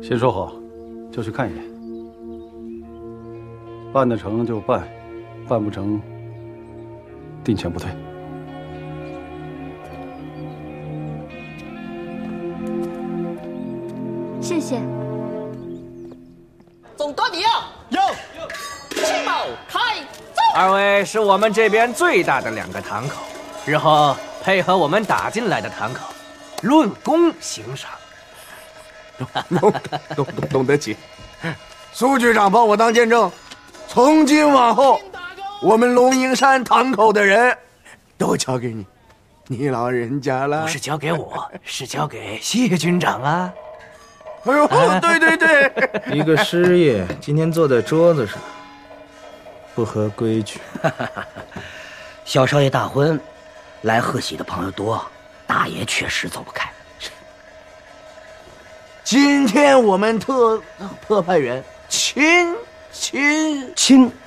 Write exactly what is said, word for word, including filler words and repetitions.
先说好，就去看一眼，办得成就办，办不成，定全不退。 谢谢。 总短你啊！ 有。 气爆开走！ 二位是我们这边最大的两个堂口，日后配合我们打进来的堂口，论功行赏。 懂懂懂懂得起。苏局长帮我当见证，从今往后，我们龙营山堂口的人，都交给你，你老人家了。 不是交给我，是交给谢军长啊。 哎呦，对对对， 一个师爷今天坐在桌子上，不合规矩。 小少爷大婚，来贺喜的朋友多，大爷确实走不开。 今天我们特特派员亲亲亲